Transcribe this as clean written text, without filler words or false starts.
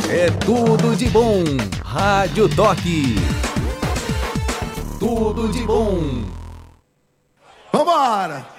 É tudo de bom. Rádio Toque. Tudo de bom. Vambora!